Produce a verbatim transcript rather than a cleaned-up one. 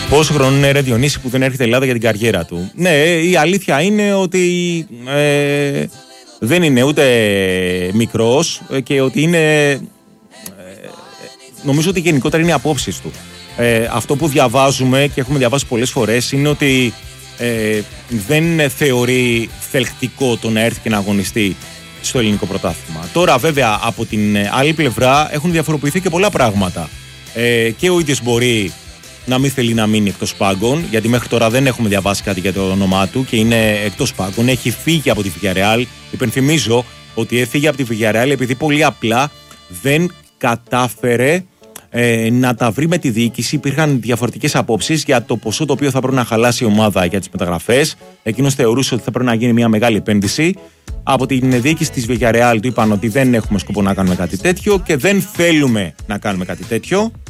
Πόσο χρόνο είναι ρε Διονύση που δεν έρχεται Ελλάδα για την καριέρα του? Ναι, η αλήθεια είναι ότι ε, δεν είναι ούτε μικρός και ότι είναι... Ε, νομίζω ότι γενικότερα είναι οι απόψεις του. Ε, αυτό που διαβάζουμε και έχουμε διαβάσει πολλές φορές είναι ότι ε, δεν θεωρεί θελκτικό το να έρθει και να αγωνιστεί στο ελληνικό πρωτάθλημα. Τώρα βέβαια από την άλλη πλευρά έχουν διαφοροποιηθεί και πολλά πράγματα. Ε, και ο ίδιος μπορεί να μην θέλει να μείνει εκτός πάγκων, γιατί μέχρι τώρα δεν έχουμε διαβάσει κάτι για το όνομά του και είναι εκτός πάγκων. Έχει φύγει από τη Villarreal. Υπενθυμίζω ότι έφυγε από τη Villarreal επειδή πολύ απλά δεν κατάφερε ε, να τα βρει με τη διοίκηση. Υπήρχαν διαφορετικές απόψεις για το ποσό το οποίο θα πρέπει να χαλάσει η ομάδα για τις μεταγραφές. Εκείνος θεωρούσε ότι θα πρέπει να γίνει μια μεγάλη επένδυση. Από την διοίκηση της Villarreal του είπαν ότι δεν έχουμε σκοπό να κάνουμε κάτι τέτοιο και δεν θέλουμε να κάνουμε κάτι τέτοιο.